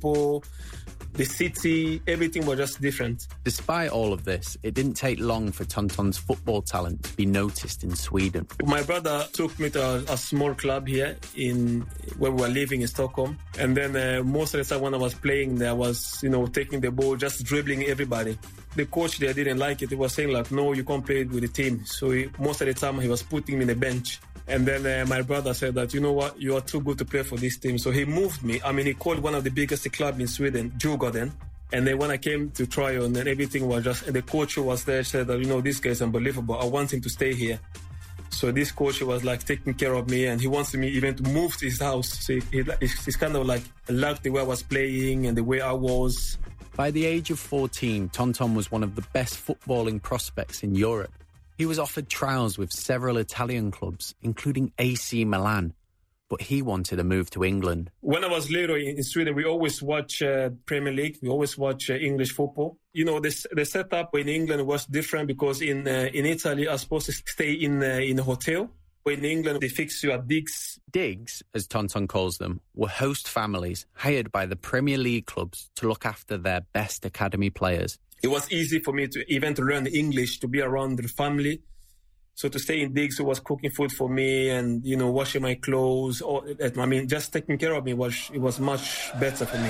people, the city, everything was just different. Despite all of this, it didn't take long for Tonton's football talent to be noticed in Sweden. My brother took me to a small club here where we were living in Stockholm. And then most of the time when I was playing there, I was, taking the ball, just dribbling everybody. The coach there didn't like it. He was saying no, you can't play with the team. So most of the time he was putting me in the bench. And then my brother said that, you know what, you are too good to play for this team. So he moved me. He called one of the biggest clubs in Sweden, Djurgården. And then when I came to Tryon, and everything was and the coach who was there said that, this guy is unbelievable. I want him to stay here. So this coach was taking care of me, and he wants me even to move to his house. So he's kind of loved the way I was playing and the way I was. By the age of 14, Tonton was one of the best footballing prospects in Europe. He was offered trials with several Italian clubs, including AC Milan, but he wanted a move to England. When I was little in Sweden, we always watch Premier League. We always watch English football. The setup in England was different because in Italy, I was supposed to stay in a hotel. In England, they fix you at digs. Digs, as Tonton calls them, were host families hired by the Premier League clubs to look after their best academy players. It was easy for me to learn English, to be around the family. So to stay in digs, who was cooking food for me and, washing my clothes. Just taking care of me was much better for me.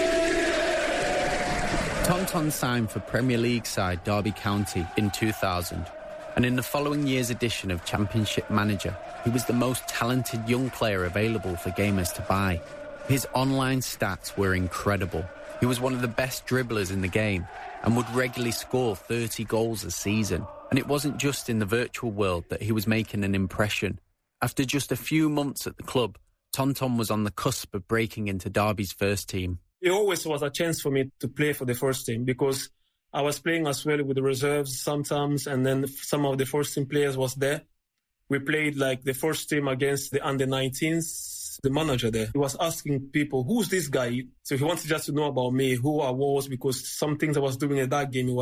Tonton signed for Premier League side Derby County in 2000. And in the following year's edition of Championship Manager, he was the most talented young player available for gamers to buy. His online stats were incredible. He was one of the best dribblers in the game and would regularly score 30 goals a season. And it wasn't just in the virtual world that he was making an impression. After just a few months at the club, Tonton was on the cusp of breaking into Derby's first team. It always was a chance for me to play for the first team because I was playing as well with the reserves sometimes, and then some of the first team players was there. We played the first team against the under-19s. The manager there, he was asking people, who's this guy? So he wanted just to know about me, who I was, because some things I was doing in that game,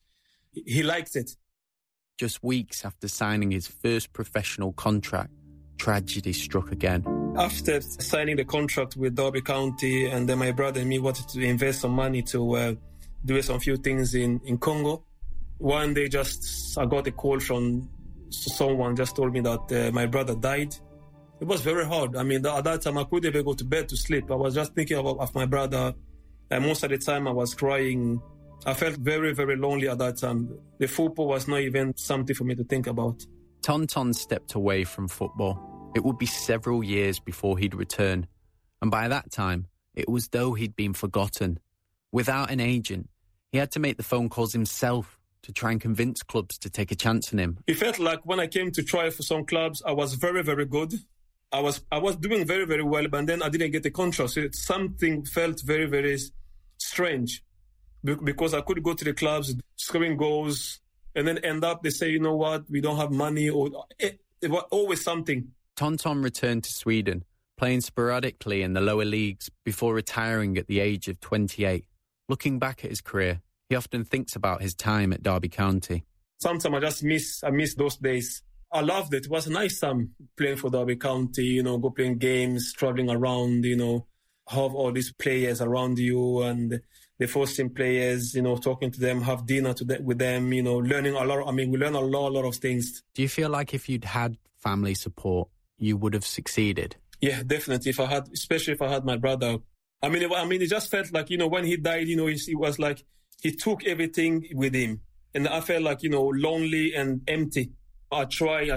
he liked it. Just weeks after signing his first professional contract, tragedy struck again. After signing the contract with Derby County, and then my brother and me wanted to invest some money to do some few things in Congo. One day I got a call from someone just told me that my brother died. It was very hard. At that time, I couldn't even go to bed to sleep. I was just thinking of my brother. And most of the time, I was crying. I felt very, very lonely at that time. The football was not even something for me to think about. Tonton stepped away from football. It would be several years before he'd return. And by that time, it was as though he'd been forgotten. Without an agent, he had to make the phone calls himself to try and convince clubs to take a chance on him. It felt like when I came to try for some clubs, I was very, very good. I was doing very, very well, but then I didn't get a contract. So something felt very, very strange because I could go to the clubs, scoring goals, and then end up, they say, you know what, we don't have money, or it was always something. Tonton returned to Sweden, playing sporadically in the lower leagues before retiring at the age of 28. Looking back at his career, he often thinks about his time at Derby County. Sometimes I miss those days. I loved it. It was a nice time playing for Derby County, go playing games, traveling around, have all these players around you and the first team players, talking to them, have dinner with them, learning a lot. We learn a lot of things. Do you feel like if you'd had family support, you would have succeeded? Yeah, definitely. Especially if I had my brother. It just felt like, when he died, it was like he took everything with him. And I felt like, lonely and empty. I try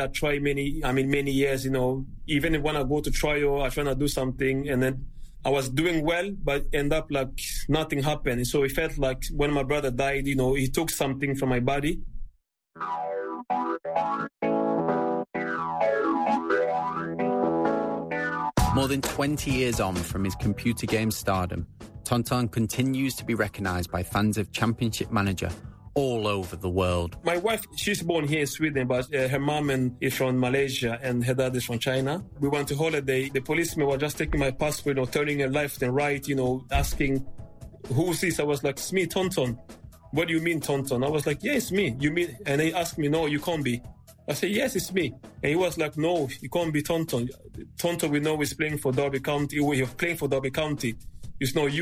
many years, even when I go to trial, I try to do something, and then I was doing well, but end up like nothing happened. So it felt like when my brother died, he took something from my body. More than 20 years on from his computer game stardom, Tonton continues to be recognised by fans of Championship Manager all over the world. My wife, she's born here in Sweden, but her mom is from Malaysia and her dad is from China. We went to holiday. The policeman was just taking my passport, turning it left and right, asking, who's this? I was like, it's me, Tonton. What do you mean, Tonton? I was like, yeah, it's me. You mean? And he asked me, no, you can't be. I said, yes, it's me. And he was like, no, you can't be Tonton. Tonton, we know, is playing for Derby County. He was playing for Derby County. It's not you.